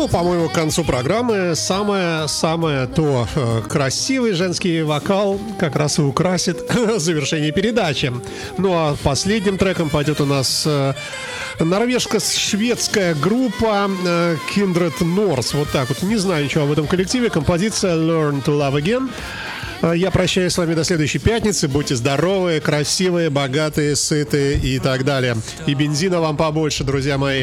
Ну, по-моему, к концу программы самое то красивый женский вокал как раз и украсит завершение передачи. Ну, а последним треком пойдет у нас норвежско-шведская группа Kindred North. Вот так вот. Не знаю ничего об этом коллективе. Композиция Learn to Love Again. Я прощаюсь с вами до следующей пятницы. Будьте здоровы, красивые, богатые, сытые и так далее. И бензина вам побольше, друзья мои.